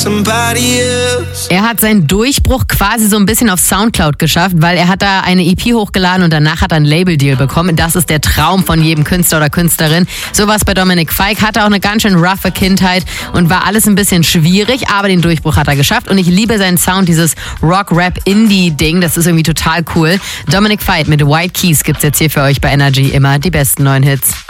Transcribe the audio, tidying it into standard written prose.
Er hat seinen Durchbruch quasi so ein bisschen auf Soundcloud geschafft, weil er hat da eine EP hochgeladen und danach hat er einen Label-Deal bekommen. Das ist der Traum von jedem Künstler oder Künstlerin. Sowas bei Dominic Fike, hatte auch eine ganz schön roughe Kindheit und war alles ein bisschen schwierig, aber den Durchbruch hat er geschafft und ich liebe seinen Sound, dieses Rock-Rap-Indie-Ding, das ist irgendwie total cool. Dominic Fike mit White Keys gibt's jetzt hier für euch bei Energy immer die besten neuen Hits.